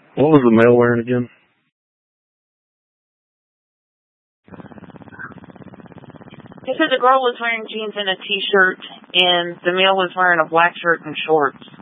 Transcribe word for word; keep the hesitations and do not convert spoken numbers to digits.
What was the male wearing again? He said the girl was wearing jeans and a t-shirt, and the male was wearing a black shirt and shorts.